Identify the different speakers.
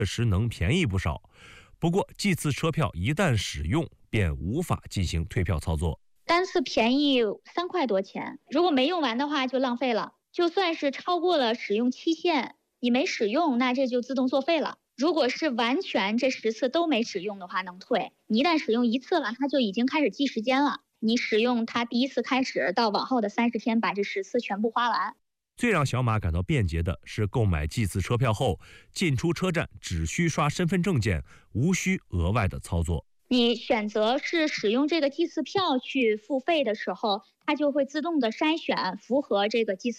Speaker 1: 确实能便宜不少。不过，计次车票一旦使用，便无法进行退票操作。
Speaker 2: 单次便宜3块多钱，如果没用完的话就浪费了。就算是超过了使用期限，你没使用，那这就自动作废了。如果是完全这10次都没使用的话，能退。你一旦使用1次了，它就已经开始计时间了。你使用它第1次开始到往后的30天，把这10次全部花完。
Speaker 1: 最让小马感到便捷的是，购买计次车票后，进出车站只需刷身份证件，无需额外的操作。
Speaker 2: 你选择是使用这个计次票去付费的时候，它就会自动的筛选符合这个计次